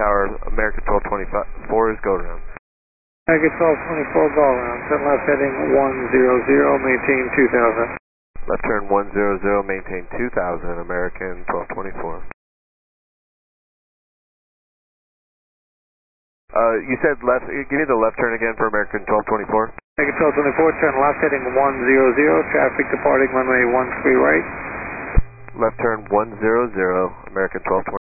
Tower, American 1224 is go around. American 1224, go around. Turn left heading 100, maintain 2000. Left turn 100, maintain 2000, American 1224. You said left, give me the left turn again for American 1224. American 1224, turn left heading 100, traffic departing runway 13 right. Left turn 100, American 1224.